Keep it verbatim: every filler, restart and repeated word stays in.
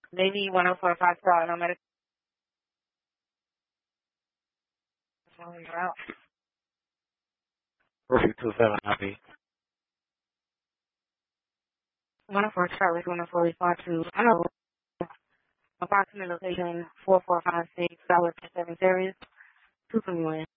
They need one oh four five star no medical. Perfect two seven happy. one oh four Charlotte, one oh four five two. I know. Approximate location four four five six South seven series. Two twenty one.